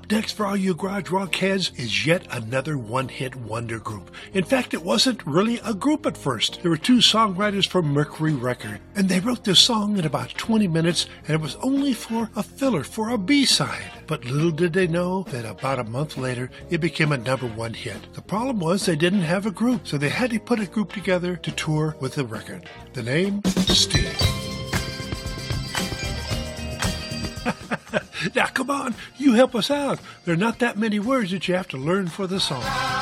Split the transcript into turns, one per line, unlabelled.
Up next for all you garage rock heads is yet another one-hit wonder group. In fact, it wasn't really a group at first. There were two songwriters from Mercury Record, and they wrote this song in about 20 minutes, and it was only for a filler, for a B-side. But little did they know that about a month later, it became a #1 hit. The problem was they didn't have a group, so they had to put a group together to tour with the record. The name? Steve. Now, come on, you help us out. There are not that many words that you have to learn for the song.